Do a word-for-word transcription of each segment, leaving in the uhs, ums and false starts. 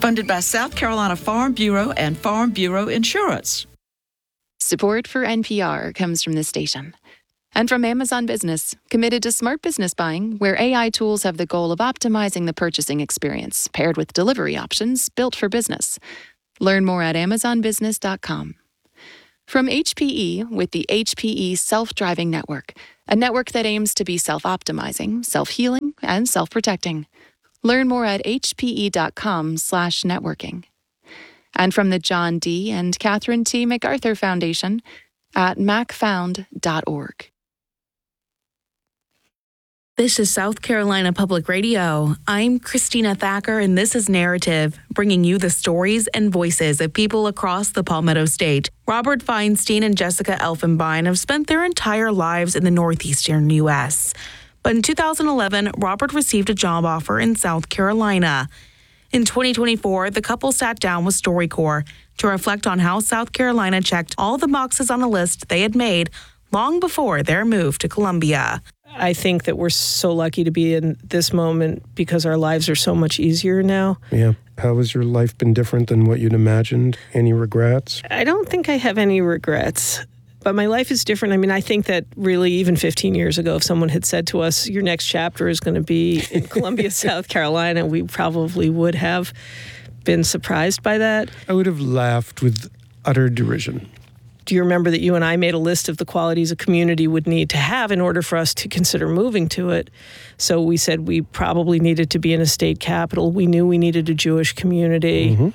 Funded by South Carolina Farm Bureau and Farm Bureau Insurance. Support for N P R comes from this station. And from Amazon Business, committed to smart business buying, where A I tools have the goal of optimizing the purchasing experience, paired with delivery options built for business. Learn more at amazon business dot com. From H P E with the H P E Self-Driving Network, a network that aims to be self-optimizing, self-healing, and self-protecting. Learn more at h p e dot com slash networking. And from the John D. and Catherine T. MacArthur Foundation at mac found dot org. This is South Carolina Public Radio. I'm Christina Thacker, and this is Narrative, bringing you the stories and voices of people across the Palmetto State. Robert Feinstein and Jessica Elfenbein have spent their entire lives in the northeastern U S But in two thousand eleven, Robert received a job offer in South Carolina. In twenty twenty-four, the couple sat down with StoryCorps to reflect on how South Carolina checked all the boxes on a list they had made long before their move to Columbia. I think that we're so lucky to be in this moment because our lives are so much easier now. Yeah. How has your life been different than what you'd imagined? Any regrets? I don't think I have any regrets. But my life is different. I mean, I think that really even fifteen years ago, if someone had said to us, your next chapter is going to be in Columbia, South Carolina, we probably would have been surprised by that. I would have laughed with utter derision. Do you remember that you and I made a list of the qualities a community would need to have in order for us to consider moving to it? So we said we probably needed to be in a state capital. We knew we needed a Jewish community. Mm-hmm.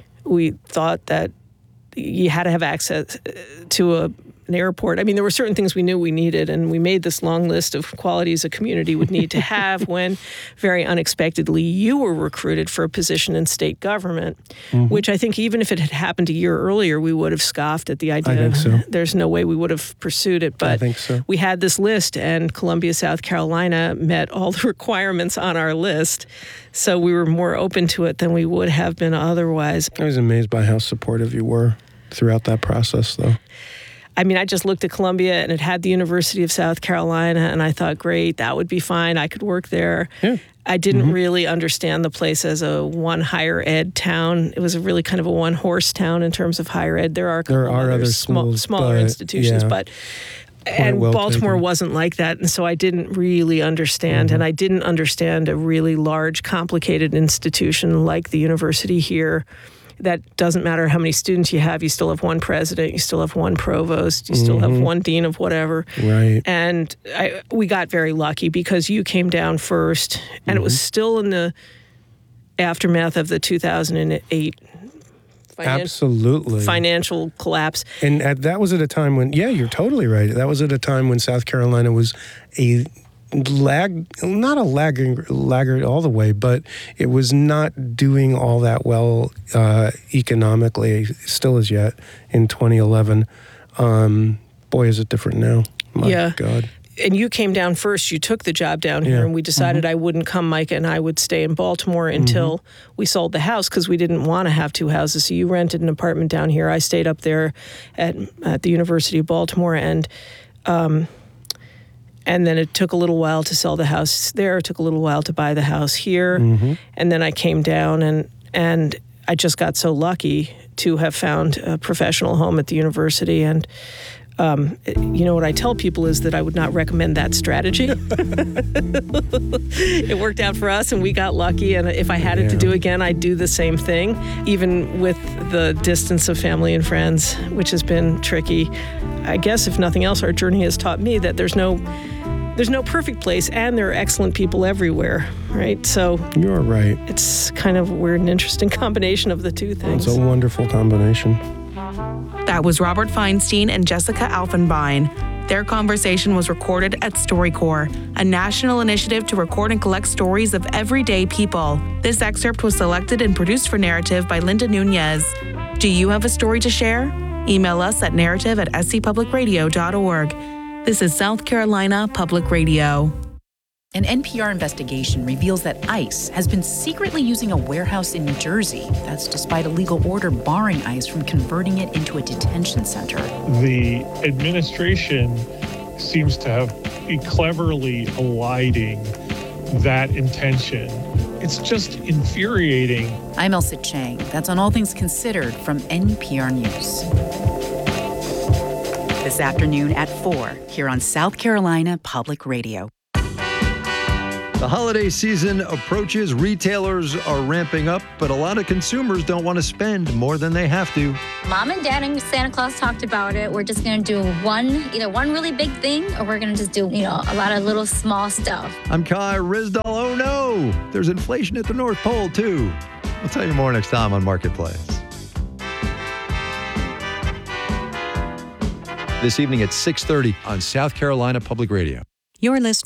We thought that you had to have access to a an airport. I mean, there were certain things we knew we needed, and we made this long list of qualities a community would need to have when, very unexpectedly, you were recruited for a position in state government, mm-hmm. which I think even if it had happened a year earlier, we would have scoffed at the idea. I think so. There's no way we would have pursued it. But I think so. We had this list, and Columbia, South Carolina met all the requirements on our list, so we were more open to it than we would have been otherwise. I was amazed by how supportive you were throughout that process, though. I mean, I just looked at Columbia, and it had the University of South Carolina, and I thought, great, that would be fine. I could work there. Yeah. I didn't mm-hmm. really understand the place as a one higher ed town. It was a really kind of a one horse town in terms of higher ed. There are a couple there are other other small, schools, smaller but, institutions, yeah. but and well Baltimore taken. wasn't like that, and so I didn't really understand, mm-hmm. and I didn't understand a really large, complicated institution like the university here. That doesn't matter how many students you have, you still have one president, you still have one provost, you still mm-hmm. have one dean of whatever. Right. And I, we got very lucky because you came down first, and mm-hmm. it was still in the aftermath of the two thousand eight finan- Absolutely. financial collapse. And at, that was at a time when, yeah, you're totally right. That was at a time when South Carolina was a lag, not a lagging laggard all the way, but it was not doing all that well uh, economically, still as yet, in twenty eleven. Um, boy, is it different now. My yeah. God. And you came down first. You took the job down here, yeah. and we decided mm-hmm. I wouldn't come, Micah, and I would stay in Baltimore until mm-hmm. we sold the house because we didn't want to have two houses. So you rented an apartment down here. I stayed up there at at the University of Baltimore, and um, and then it took a little while to sell the house there. It took a little while to buy the house here, mm-hmm. and then I came down, and and I just got so lucky to have found a professional home at the university. And Um, you know, what I tell people is that I would not recommend that strategy. It worked out for us, and we got lucky. And if I had it yeah. to do again, I'd do the same thing, even with the distance of family and friends, which has been tricky. I guess, if nothing else, our journey has taught me that there's no there's no perfect place, and there are excellent people everywhere, right? So you're right. It's kind of a weird and interesting combination of the two things. It's a wonderful combination. That was Robert Feinstein and Jessica Elfenbein. Their conversation was recorded at StoryCorps, a national initiative to record and collect stories of everyday people. This excerpt was selected and produced for Narrative by Linda Nunez. Do you have a story to share? Email us at narrative at s c public radio dot org. This is South Carolina Public Radio. An N P R investigation reveals that ICE has been secretly using a warehouse in New Jersey. That's despite a legal order barring ICE from converting it into a detention center. The administration seems to have be cleverly eliding that intention It's just infuriating. I'm Elsa Chang. That's on All Things Considered from N P R News. This afternoon at four, here on South Carolina Public Radio. The holiday season approaches. Retailers are ramping up, but a lot of consumers don't want to spend more than they have to. Mom and Dad and Santa Claus talked about it. We're just going to do one, either one really big thing, or we're going to just do, you know, a lot of little small stuff. I'm Kai Rizdal. Oh no, there's inflation at the North Pole too. We'll tell you more next time on Marketplace. This evening at six thirty on South Carolina Public Radio. You're listening